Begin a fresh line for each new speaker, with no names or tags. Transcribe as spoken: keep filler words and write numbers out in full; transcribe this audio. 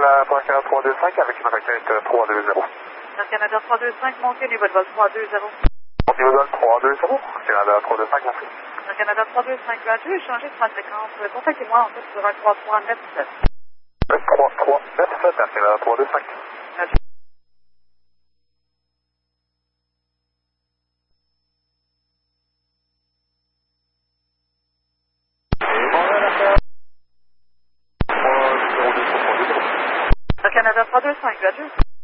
Canada trois quatre trois deux cinq avec une requête trois deux zéro.
Air Canada trois deux cinq, montez niveau de vol trois deux zéro.
Niveau de vol trois deux zéro, Canada trois deux cinq, merci.
Air Canada trois deux cinq, gratuit, changez de fréquence. Contactez-moi en fait sur un trois trois neuf sept.
trois trois neuf sept, Air Canada trois deux cinq.
Gratuit. Air Canada trois deux cinq, gratuit.